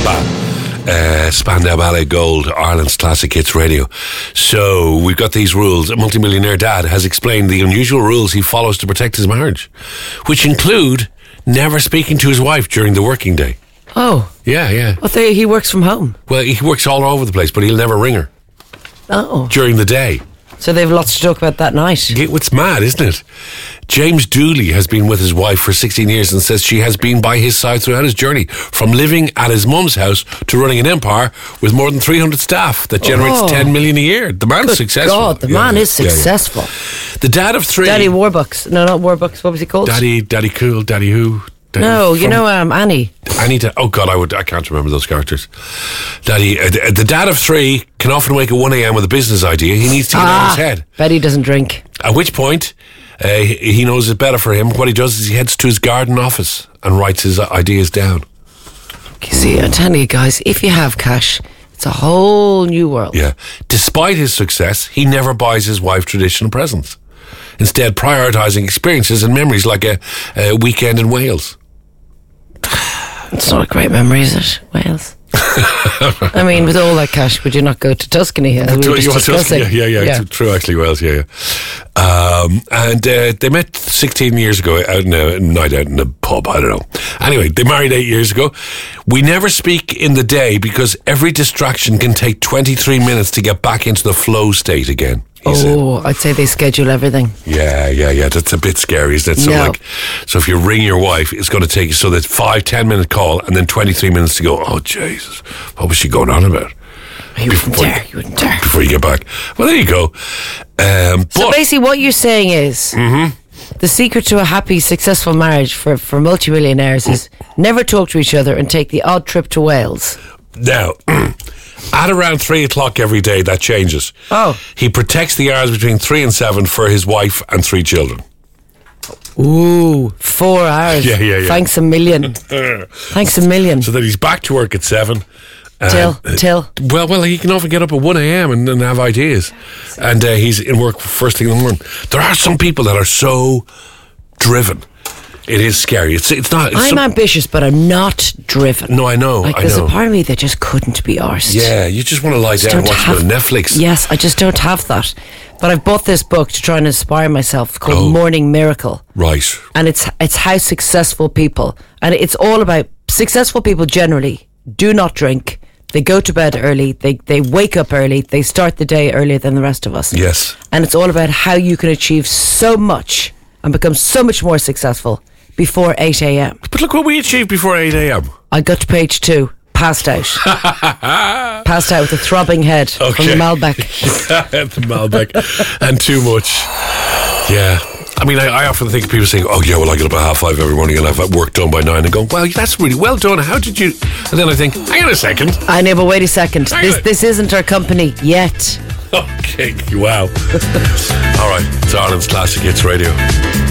Spandau Ballet Gold, Ireland's Classic Hits Radio. So we've got these rules. A multimillionaire dad has explained the unusual rules he follows to protect his marriage, which include never speaking to his wife during the working day. Oh. Yeah. Well, he works from home. Well, he works all over the place, but he'll never ring her. Oh. During the day. So they have lots to talk about that night. It's mad, isn't it? James Dooley has been with his wife for 16 years and says she has been by his side throughout his journey, from living at his mum's house to running an empire with more than 300 staff that generates 10 million a year. The man's successful. God, the man is successful. The dad of three. Daddy Warbucks. No, not Warbucks. What was he called? Daddy Cool, Daddy Who? No, Annie. Oh God, I can't remember those characters. Daddy, the dad of three can often wake at 1 a.m. with a business idea. He needs to get out of his head. Bet he doesn't drink. At which point, he knows it's better for him. What he does is he heads to his garden office and writes his ideas down. You see, I'm telling you guys, if you have cash, it's a whole new world. Yeah. Despite his success, he never buys his wife traditional presents. Instead, prioritising experiences and memories like a weekend in Wales. It's not a great memory, is it? Wales. I mean, with all that cash, would you not go to Tuscany? As we were just discussing? Yeah. True, actually, Wales, yeah. And they met 16 years ago out in a night out in a pub, I don't know. Anyway, they married 8 years ago. We never speak in the day because every distraction can take 23 minutes to get back into the flow state again. I'd say they schedule everything. Yeah. That's a bit scary, isn't it? So, so if you ring your wife, it's going to take so that 5-10 minute call and then 23 minutes to go. Oh Jesus, what was she going on about? You wouldn't dare. Before you get back. Well, there you go. So basically, what you're saying is the secret to a happy, successful marriage for multimillionaires is never talk to each other and take the odd trip to Wales. Now. At around 3 o'clock every day, that changes. Oh. He protects the hours between 3 and 7 for his wife and 3 children. Ooh, 4 hours. Yeah. Thanks a million. Thanks a million. So that he's back to work at 7. Till. Well, he can often get up at 1 a.m. and have ideas. And he's in work first thing in the morning. There are some people that are so driven. It is scary. It's not. I'm ambitious, but I'm not driven. No, I know. There's a part of me that just couldn't be arsed. Yeah, you just want to lie down and watch a bit of Netflix. Yes, I just don't have that. But I've bought this book to try and inspire myself called Morning Miracle. Right. And it's how successful people, and it's all about successful people generally do not drink. They go to bed early. They wake up early. They start the day earlier than the rest of us. Yes. And it's all about how you can achieve so much and become so much more successful before 8 a.m. But look what we achieved before 8 a.m. I got to page 2, passed out. Passed out with a throbbing head from the Malbec. The Malbec. And too much. Yeah. I mean, I often think of people saying, oh yeah, well I get up at 5:30 every morning and have work done by 9 and go, well, that's really well done. How did you... And then I think, hang on a second. I know, but wait a second. This isn't our company yet. Okay, wow. All right, it's Ireland's Classic Hits Radio.